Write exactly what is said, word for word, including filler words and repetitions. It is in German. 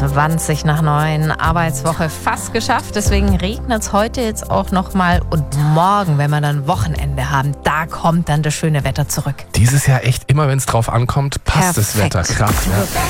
zwanzig nach neun, Arbeitswoche fast geschafft. Deswegen regnet es heute jetzt auch nochmal. Und morgen, wenn wir dann Wochenende haben, da kommt dann das schöne Wetter zurück. Dieses Jahr echt immer, wenn es drauf ankommt, passt das Perfekt. Wetter. Krass, ja.